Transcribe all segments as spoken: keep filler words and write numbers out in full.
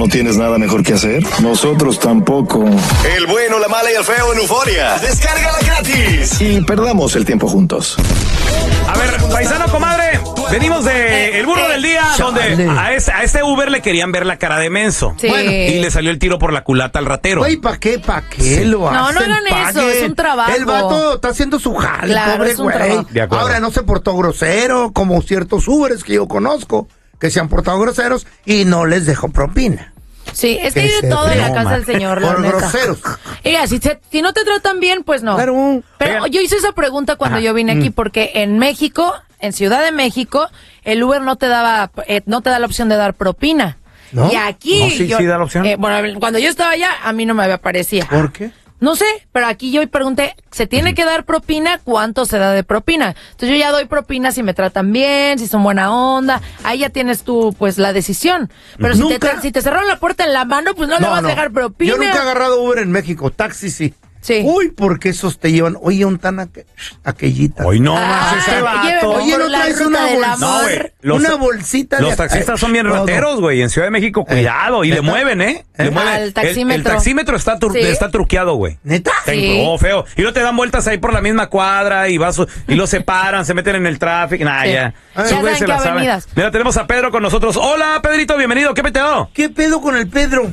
¿No tienes nada mejor que hacer? Nosotros tampoco. El bueno, la mala y el feo en Euforia. Descárgala gratis. Y perdamos el tiempo juntos. A ver, paisano, comadre, venimos de El Burro del Día, donde a este, a este Uber le querían ver la cara de menso. Sí. Bueno, y le salió el tiro por la culata al ratero. Güey, ¿para qué? ¿Para qué Sí. lo hacen? No, no hagan eso, Paguen. es un trabajo. El vato está haciendo su jale, Claro, pobre es un güey. trabajo. De acuerdo. Ahora no se portó grosero, como ciertos Ubers que yo conozco, que se han portado groseros y no les dejó propina. Sí, es que hay Ese de todo en la no, casa man. del señor, la Por neta. groseros. Mira, si, te- si no te tratan bien, pues no. Claro. Pero Oigan. yo hice esa pregunta cuando yo vine aquí, porque en México, en Ciudad de México, el Uber no te daba, eh, no te da la opción de dar propina. ¿No? Y aquí, No, sí, yo- sí da la opción. eh, bueno, cuando yo estaba allá, a mí no me había parecido. ¿Por qué? No sé, pero aquí yo pregunté, ¿se tiene que dar propina? ¿Cuánto se da de propina? Entonces yo ya doy propina si me tratan bien, si son buena onda. Ahí ya tienes tú, pues, la decisión. Pero si te, Nunca- tra- si te cerraron la puerta en la mano, pues no, le vas a dejar propina. Yo nunca he agarrado Uber en México, taxi sí. Sí. Uy, porque esos te llevan, oye, un tan aqu- aquellita. Hoy no Ah, más este llévenme vato. por Oye, ¿no la traes ruta una del bolsa? amor. No, güey. Los- una bolsita Los de- taxistas son bien todo. rateros, güey. En Ciudad de México, cuidado. Y le ¿Neta? mueven, ¿eh? ¿Eh? Le mueven. Al El- taxímetro. El, taxímetro está, tru- Sí. está truqueado, güey. ¿Neta? Sí. Oh, feo. Y luego te dan vueltas ahí por la misma cuadra y vas y lo separan, se meten en el tráfico. Nah, Sí. ya. Ya Esos güeyes saben se qué la saben. avenidas. Mira, tenemos a Pedro con nosotros. Hola, Pedrito, bienvenido. ¿Qué peteo? ¿Qué pedo con el Pedro?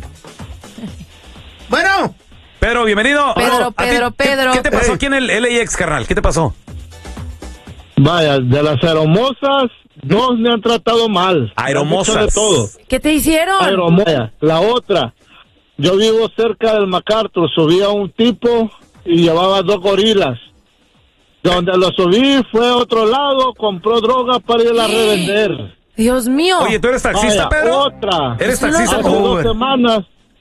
Bueno. Pedro, bienvenido. Pedro, ¿A ti- Pedro, qué- Pedro. ¿Qué te pasó Ey. aquí en el L A X, carnal? ¿Qué te pasó? Vaya, de las aeromosas, dos me han tratado mal. Aeromosas. Me han hecho de todo. ¿Qué te hicieron? Aeromosa. La otra, yo vivo cerca del MacArthur, subí a un tipo y llevaba dos gorilas. Donde lo subí fue a otro lado, compró droga para ir a revender. Dios mío. Oye, ¿tú eres taxista, Vaya, Pedro? otra. ¿Eres Eso no- taxista Hace tú? dos semanas,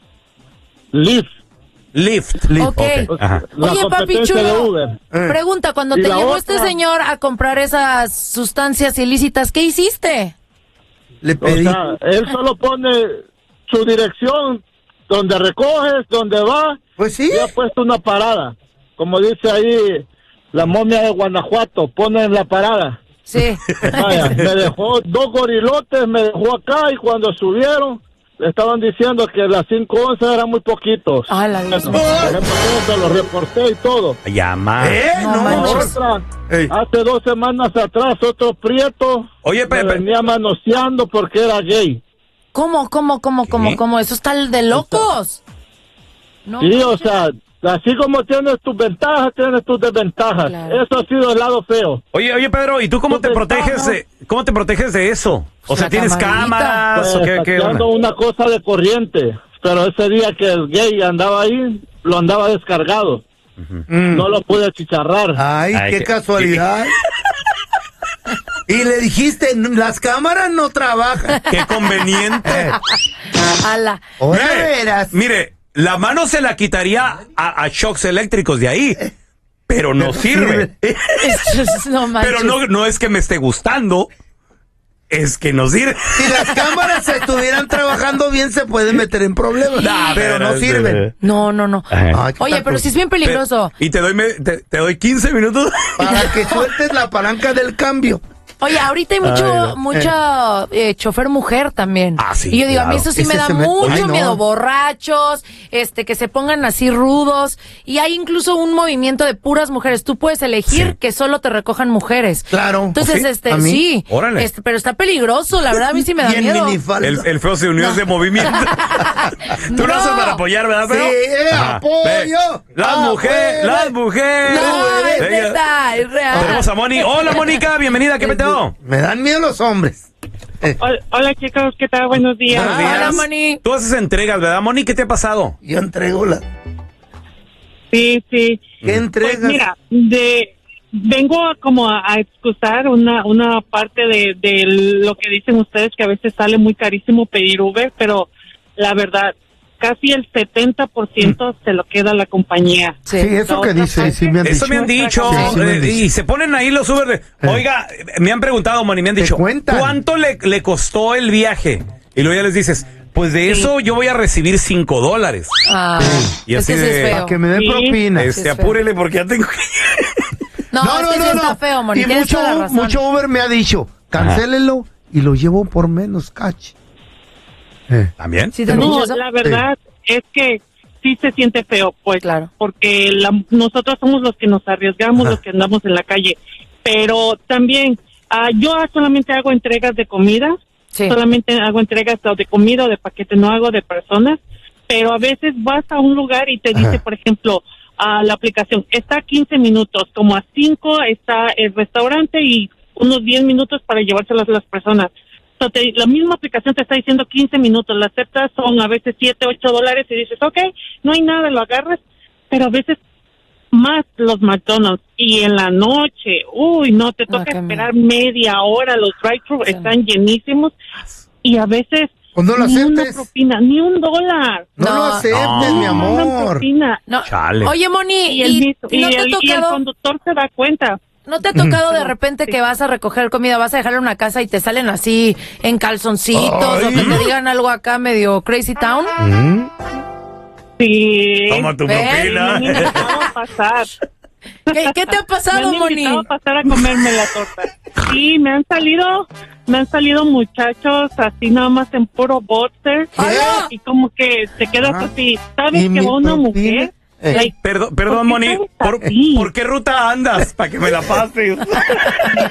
Lyft. Lyft. Ok. Ajá. La Oye, papi competencia de chulo, Uber. pregunta, cuando Y te la llevó otra- este señor a comprar esas sustancias ilícitas, ¿qué hiciste? Le O pedí. sea, él solo pone su dirección, donde recoges, donde va, Pues sí. y ha puesto una parada. Como dice ahí la momia de Guanajuato, pone en la parada. Sí. Vaya, me dejó dos gorilotes, me dejó acá y cuando subieron, le estaban diciendo que las cinco once eran muy poquitos. Ah, la Dios mío. Me reporté, se lo reporté y todo. Llama. ¿Eh? No No, manches. Otra, Ey. hace dos semanas atrás, otro prieto Oye, me Pepe. venía manoseando porque era gay. ¿Cómo, cómo, cómo, cómo, ¿Qué? cómo? Eso está de locos. No Sí, o manches. sea, así como tienes tus ventajas, tienes tus desventajas. Claro. Eso ha sido el lado feo. Oye, oye, Pedro, ¿y tú cómo ¿Tú te te proteges? estás, De, ¿Cómo te proteges de eso? O sea, La ¿tienes camarita. cámaras o Pues, qué, qué onda? saqueando una cosa de corriente. Pero ese día que el gay andaba ahí, lo andaba descargado. Mm. No lo pude chicharrar. Ay, Ay, qué qué- casualidad. Y le dijiste, las cámaras no trabajan. Qué conveniente. Ala. Ahora Mire, verás. mire, la mano se la quitaría a, a shocks eléctricos de ahí, pero no sirve. No manches. Pero no, no es que me esté gustando, es que no sirve. Si las cámaras estuvieran trabajando bien, se pueden meter en problemas. Nah, pero no sirven. No, no, no. Ay, qué Oye, tal, pero pues. sí es bien peligroso. Y te doy, me- te, te doy quince minutos. Para que sueltes la palanca del cambio. Oye, ahorita hay mucho, Ay, no. mucho eh, chofer mujer también. Ah, sí, Y yo digo, a mí claro. eso sí Ese me da se me- mucho Ay, no. miedo. Borrachos, este, que se pongan así rudos. Y hay incluso un movimiento de puras mujeres. Tú puedes elegir Sí. que solo te recojan mujeres. Claro. Entonces, ¿Sí? este, ¿A mí? sí. Órale. Este, pero está peligroso, la verdad, a mí sí me da Y en miedo. minifalda. El, el feo se unió a ese movimiento. Tú lo No. haces para apoyar, ¿verdad, Sí, feo? eh, Ajá. apoyo. Ve, Las Apoyo. mujeres, las mujeres. No, es Venga. verdad, es real. Tenemos a Moni. Hola, Mónica, bienvenida, ¿qué peteo? Me dan miedo los hombres. Eh, Hola, hola, chicos, ¿qué tal? Buenos días. Buenos Hola, días. Moni. Tú haces entregas, ¿verdad, Moni? ¿Qué te ha pasado? yo entrego la. Sí, sí. ¿Qué entregas? Pues mira, de vengo a- como a, a excusar una una parte de, de lo que dicen ustedes, que a veces sale muy carísimo pedir Uber, pero la verdad, casi el setenta por ciento se lo queda la compañía. Sí, eso La que otra dice, parte- sí me han Eso dicho. me han dicho. Sí, sí me han eh, dicho. y se ponen ahí los Uber de, oiga, me han preguntado, Moni, me han Te dicho, cuentan. ¿cuánto le, le costó el viaje? Y luego ya les dices, pues de eso yo voy a recibir cinco dólares. Ah, Y es así que sí es de- feo. Para que me den Sí. propina. Este, Sí, es feo. apúrele porque ya tengo que... No, es que sí está feo, Moni. Y Tienes mucho, toda la razón. mucho Uber me ha dicho, cancélelo y lo llevo por menos catch. Eh. ¿También? ¿Sí te No, dicho eso? la verdad es que sí se siente feo, pues, Claro. porque la, nosotros somos los que nos arriesgamos, Ajá. los que andamos en la calle. Pero también, ah, yo solamente hago entregas de comida, Sí. solamente hago entregas o de comida o de paquete, no hago de personas, pero a veces vas a un lugar y te dice, Ajá. por ejemplo, a la aplicación, está a quince minutos, como a cinco está el restaurante y unos diez minutos para llevárselas a las personas. So, te- la misma aplicación te está diciendo quince minutos, la aceptas, son a veces siete, ocho dólares y dices, ok, no hay nada, lo agarras, pero a veces más los McDonald's y en la noche, uy, no, te Ah, toca qué esperar media hora, los drive-thru Sí. están llenísimos y a veces Pues no lo ni una aceptes. propina, ni un dólar. No, No, lo aceptes, no. mi No mandan amor. propina. No. Chale. Oye, Moni, Y el, ¿y mismo- y no te ha el- y el tocado, conductor se da cuenta. no te ha tocado de Pero, repente sí. que vas a recoger comida, vas a dejarle una casa y te salen así en calzoncitos o Ay. que te digan algo acá medio crazy town? Mm. Sí. Toma tu Ven, Me propina. han invitado a pasar. ¿Qué, qué te ha Me pasado, han Moni? invitado a pasar a comerme la torta. Sí, me han salido, me han salido muchachos así nada más en puro boxer. ¡Hala! Y como que te quedas Ah. así. ¿Sabes ¿Y que mi va una propina? mujer? Eh. Like, Perdón, perdón, ¿por qué Moni. eres ¿Por, así? ¿Por qué ruta andas? Para que me la pases.